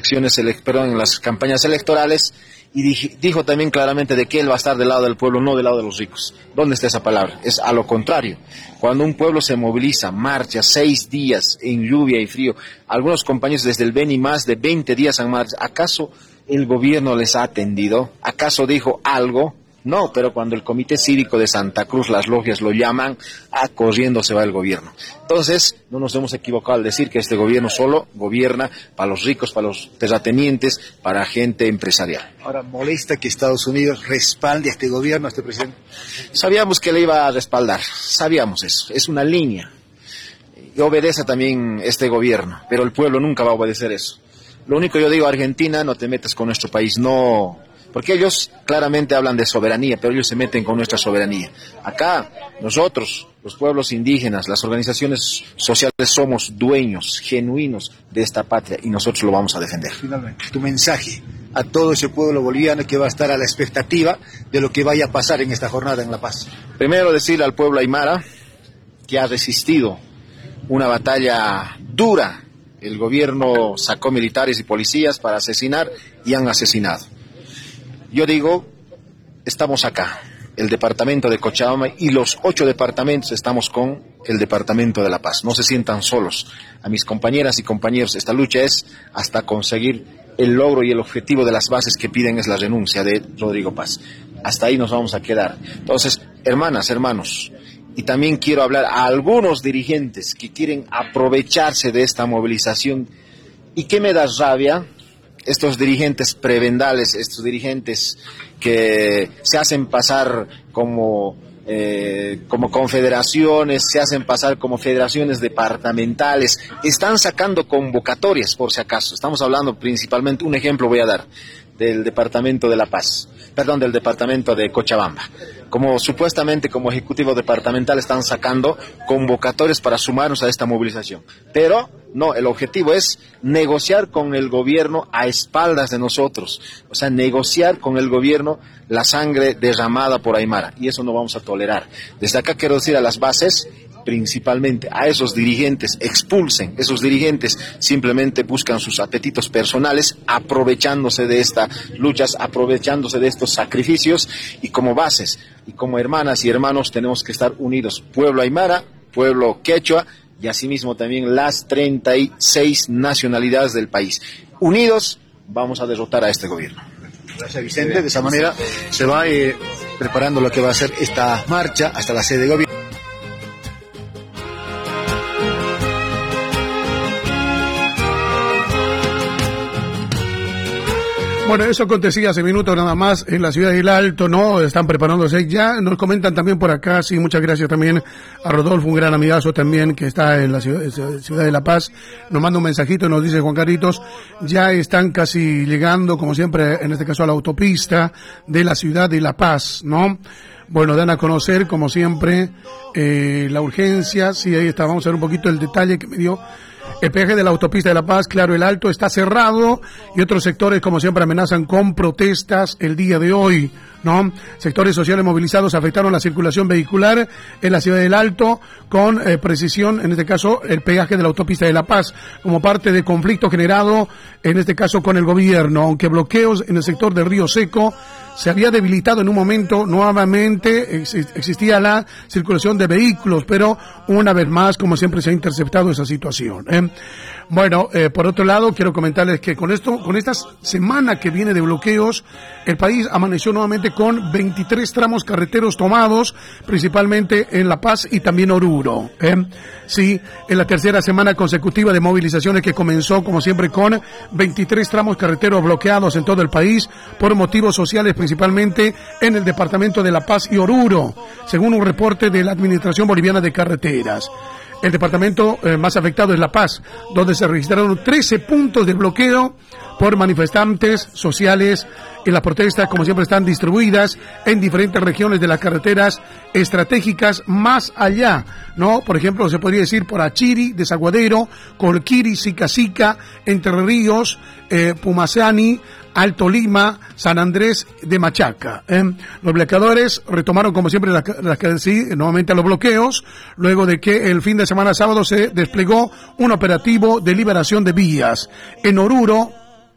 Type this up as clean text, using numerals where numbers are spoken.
en las campañas electorales, y dijo también claramente de que él va a estar del lado del pueblo, no del lado de los ricos. ¿Dónde está esa palabra? Es a lo contrario. Cuando un pueblo se moviliza, marcha 6 días en lluvia y frío, algunos compañeros desde el Beni más de 20 días han marchado, ¿acaso el gobierno les ha atendido? ¿Acaso dijo algo? No, pero cuando el Comité Cívico de Santa Cruz, las logias lo llaman, corriendo se va el gobierno. Entonces, no nos hemos equivocado al decir que este gobierno solo gobierna para los ricos, para los terratenientes, para gente empresarial. Ahora, ¿molesta que Estados Unidos respalde a este gobierno, a este presidente? Sabíamos que le iba a respaldar, sabíamos eso, es una línea. Y obedece también este gobierno, pero el pueblo nunca va a obedecer eso. Lo único que yo digo, Argentina, no te metas con nuestro país, no. Porque ellos claramente hablan de soberanía, pero ellos se meten con nuestra soberanía. Acá, nosotros, los pueblos indígenas, las organizaciones sociales, somos dueños genuinos de esta patria y nosotros lo vamos a defender. Finalmente, tu mensaje a todo ese pueblo boliviano que va a estar a la expectativa de lo que vaya a pasar en esta jornada en La Paz. Primero, decirle al pueblo aymara que ha resistido una batalla dura. El gobierno sacó militares y policías para asesinar y han asesinado. Yo digo, estamos acá, el departamento de Cochabamba y los 8 departamentos estamos con el departamento de La Paz. No se sientan solos. A mis compañeras y compañeros, esta lucha es hasta conseguir el logro y el objetivo de las bases que piden es la renuncia de Rodrigo Paz. Hasta ahí nos vamos a quedar. Entonces, hermanas, hermanos, y también quiero hablar a algunos dirigentes que quieren aprovecharse de esta movilización. ¿Y qué me da rabia? Estos dirigentes prebendales, estos dirigentes que se hacen pasar como confederaciones, se hacen pasar como federaciones departamentales, están sacando convocatorias por si acaso. Estamos hablando principalmente, un ejemplo voy a dar, del departamento de La Paz, del departamento de Cochabamba. Como supuestamente como ejecutivo departamental están sacando convocatorias para sumarnos a esta movilización. Pero no, el objetivo es negociar con el gobierno a espaldas de nosotros. O sea, negociar con el gobierno la sangre derramada por Aymara. Y eso no vamos a tolerar. Desde acá quiero decir a las bases, principalmente a esos dirigentes, expulsen, esos dirigentes simplemente buscan sus apetitos personales, aprovechándose de estas luchas, aprovechándose de estos sacrificios, y como bases, y como hermanas y hermanos tenemos que estar unidos, pueblo aymara, pueblo quechua, y asimismo también las 36 nacionalidades del país. Unidos vamos a derrotar a este gobierno. Gracias, Vicente. De esa manera se va preparando lo que va a ser esta marcha hasta la sede de gobierno. Bueno, eso acontecía hace minutos nada más en la ciudad del Alto, ¿no? Están preparándose ya. Nos comentan también por acá, sí, muchas gracias también a Rodolfo, un gran amigazo también que está en la ciudad de La Paz. Nos manda un mensajito, nos dice Juan Carlitos, ya están casi llegando, como siempre, en este caso a la autopista de la ciudad de La Paz, ¿no? Bueno, dan a conocer, como siempre, la urgencia. Sí, ahí está, vamos a ver un poquito el detalle que me dio. El peaje de la autopista de La Paz, claro, el Alto está cerrado y otros sectores, como siempre, amenazan con protestas el día de hoy, ¿no? Sectores sociales movilizados afectaron la circulación vehicular en la ciudad del Alto con precisión, en este caso, el peaje de la autopista de La Paz, como parte de conflicto generado, en este caso, con el gobierno, aunque bloqueos en el sector de Río Seco se había debilitado en un momento, nuevamente existía la circulación de vehículos, pero una vez más, como siempre, se ha interceptado esa situación. Bueno, por otro lado, quiero comentarles que con esta semana que viene de bloqueos, el país amaneció nuevamente con 23 tramos carreteros tomados, principalmente en La Paz y también Oruro. Sí, en la tercera semana consecutiva de movilizaciones que comenzó, como siempre, con 23 tramos carreteros bloqueados en todo el país por motivos sociales, principalmente en el departamento de La Paz y Oruro, según un reporte de la Administración Boliviana de Carreteras. El departamento más afectado es La Paz, donde se registraron 13 puntos de bloqueo por manifestantes sociales, y las protestas, como siempre, están distribuidas en diferentes regiones de las carreteras estratégicas más allá, ¿no? Por ejemplo, se podría decir por Achiri, Desaguadero, Colquiri, Sica, Entre Ríos, Pumasani, Alto Lima, San Andrés de Machaca. Los bloqueadores retomaron, como siempre, nuevamente los bloqueos, luego de que el fin de semana sábado se desplegó un operativo de liberación de vías. En Oruro,